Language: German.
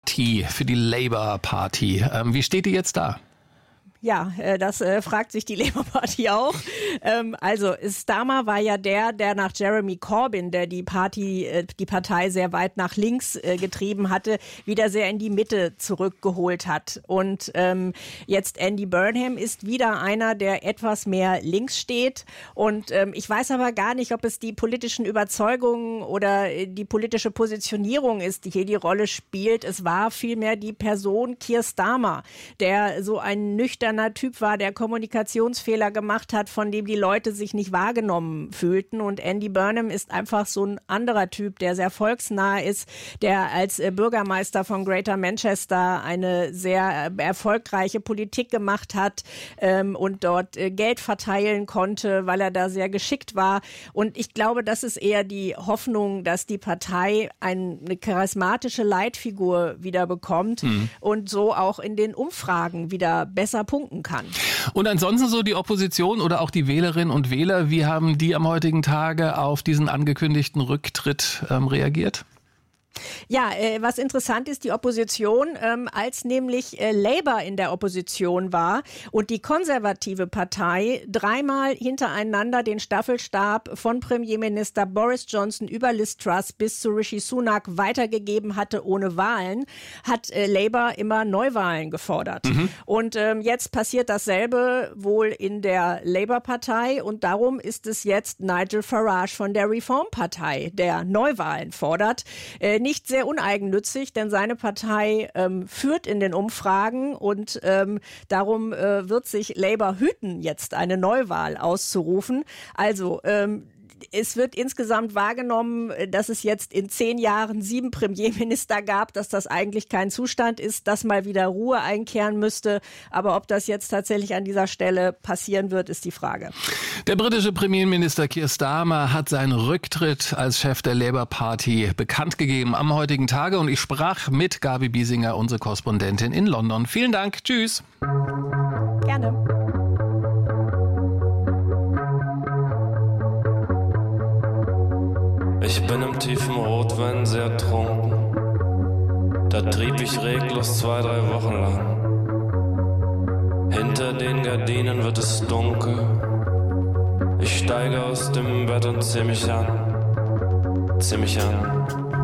Für die Labour Party. Wie steht die jetzt da? Ja, das fragt sich die Labour Party auch. Also Starmer war ja der nach Jeremy Corbyn, der die Partei sehr weit nach links getrieben hatte, wieder sehr in die Mitte zurückgeholt hat. Und jetzt Andy Burnham ist wieder einer, der etwas mehr links steht. Und ich weiß aber gar nicht, ob es die politischen Überzeugungen oder die politische Positionierung ist, die hier die Rolle spielt. Es war vielmehr die Person Keir Starmer, der so ein nüchterner Typ war, der Kommunikationsfehler gemacht hat, von dem die Leute sich nicht wahrgenommen fühlten. Und Andy Burnham ist einfach so ein anderer Typ, der sehr volksnah ist, der als Bürgermeister von Greater Manchester eine sehr erfolgreiche Politik gemacht hat und dort Geld verteilen konnte, weil er da sehr geschickt war. Und ich glaube, das ist eher die Hoffnung, dass die Partei eine charismatische Leitfigur wieder bekommt und so auch in den Umfragen wieder besser punkten kann. Und ansonsten so die Opposition oder auch die Wählerinnen und Wähler, wie haben die am heutigen Tage auf diesen angekündigten Rücktritt reagiert? Ja, was interessant ist, die Opposition, als nämlich Labour in der Opposition war und die konservative Partei dreimal hintereinander den Staffelstab von Premierminister Boris Johnson über Liz Truss bis zu Rishi Sunak weitergegeben hatte ohne Wahlen, hat Labour immer Neuwahlen gefordert. Und jetzt passiert dasselbe wohl in der Labour-Partei und darum ist es jetzt Nigel Farage von der Reform-Partei, der Neuwahlen fordert. Nicht sehr uneigennützig, denn seine Partei führt in den Umfragen und darum wird sich Labour hüten, jetzt eine Neuwahl auszurufen. Also es wird insgesamt wahrgenommen, dass es jetzt in 10 Jahren 7 Premierminister gab, dass das eigentlich kein Zustand ist, dass mal wieder Ruhe einkehren müsste. Aber ob das jetzt tatsächlich an dieser Stelle passieren wird, ist die Frage. Der britische Premierminister Keir Starmer hat seinen Rücktritt als Chef der Labour Party bekannt gegeben am heutigen Tage. Und ich sprach mit Gabi Biesinger, unsere Korrespondentin in London. Vielen Dank. Tschüss. Gerne. Ich bin im tiefen Rotwein sehr trunken. Da trieb ich reglos 2, 3 Wochen lang. Hinter den Gardinen wird es dunkel. Ich steige aus dem Bett und zieh mich an.